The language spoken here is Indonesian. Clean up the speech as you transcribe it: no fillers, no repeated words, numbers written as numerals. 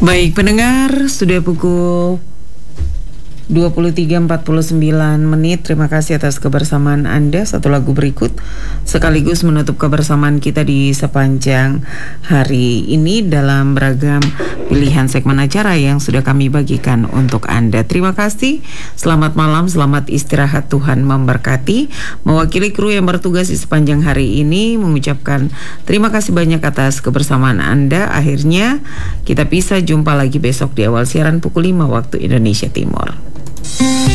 Baik pendengar, sudah pukul 23.49 menit. Terima kasih atas kebersamaan Anda. Satu lagu berikut sekaligus menutup kebersamaan kita di sepanjang hari ini dalam beragam pilihan segmen acara yang sudah kami bagikan untuk Anda. Terima kasih. Selamat malam, selamat istirahat, Tuhan memberkati. Mewakili kru yang bertugas di sepanjang hari ini mengucapkan terima kasih banyak atas kebersamaan Anda. Akhirnya kita bisa jumpa lagi besok di awal siaran pukul 5 waktu Indonesia Timur.